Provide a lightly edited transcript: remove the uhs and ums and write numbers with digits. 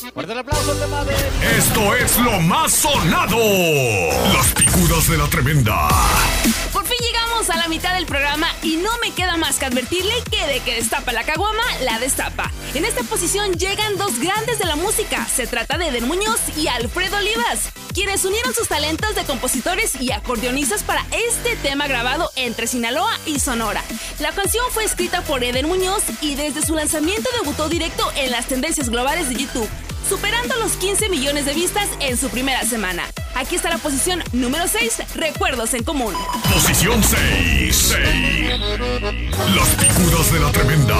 Fuerte el aplauso, tema de... Esto es lo más sonado. Las picudas de la tremenda. Por fin llegamos a la mitad del programa y no me queda más que advertirle que de que destapa la caguama, la destapa. En esta posición llegan dos grandes de la música. Se trata de Eden Muñoz y Alfredo Olivas, quienes unieron sus talentos de compositores y acordeonistas para este tema grabado entre Sinaloa y Sonora. La canción fue escrita por Eden Muñoz y desde su lanzamiento debutó directo en las tendencias globales de YouTube, superando los 15 millones de vistas en su primera semana. Aquí está la posición número 6, Recuerdos en Común. Posición 6. Las picudas de la tremenda.